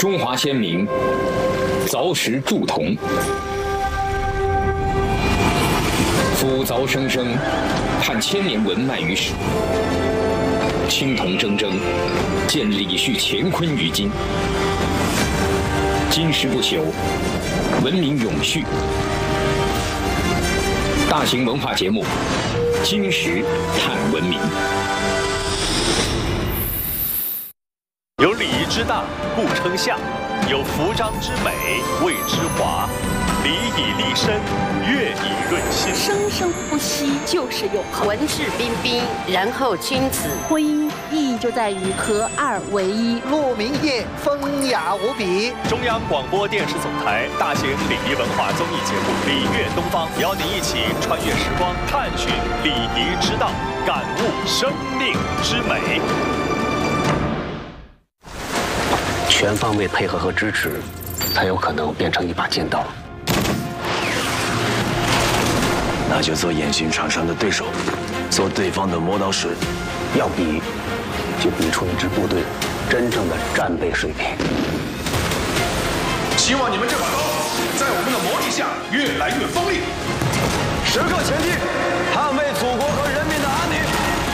中华先民凿石铸铜，斧凿生生，探千年文脉于史。青铜铮铮，见李旭乾坤于今。金石不朽，文明永续。大型文化节目《金石探文明》， 有礼仪之大，故称象；有服装之美，谓之华。礼以立身，乐以润心。 生生不息就是永恒。 文质彬彬，然后君子。 婚姻意义就在于合二为一。 鹿鸣夜，风雅无比。 中央广播电视总台大型礼仪文化综艺节目《礼乐东方》，邀您一起穿越时光，探寻礼仪之道，感悟生命之美。 全方位配合和支持，才有可能变成一把剑刀。 那就做演训场上的对手，做对方的磨刀石。 要比，就比出一支部队真正的战备水平。 希望你们这把刀在我们的磨砺下越来越锋利。 时刻前进。